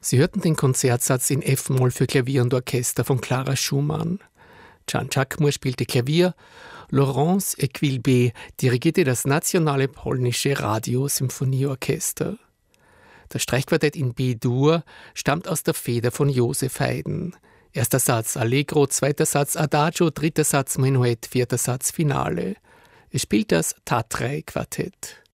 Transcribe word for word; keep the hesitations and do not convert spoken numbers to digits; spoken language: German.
Sie hörten den Konzertsatz in F-Moll für Klavier und Orchester von Clara Schumann. Can Jacquemur spielte Klavier, Laurence Equilbé dirigierte das nationale polnische Radio-Symphonieorchester. Das Streichquartett in B-Dur stammt aus der Feder von Joseph Haydn. Erster Satz Allegro, zweiter Satz Adagio, dritter Satz Menuett, vierter Satz Finale. Es spielt das Tatrei-Quartett.